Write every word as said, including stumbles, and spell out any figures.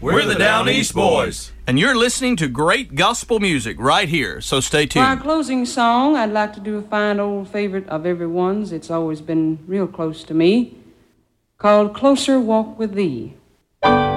We're the Down East Boys. And you're listening to great gospel music right here, so stay tuned. For our closing song, I'd like to do a fine old favorite of everyone's. It's always been real close to me, called Closer Walk with Thee.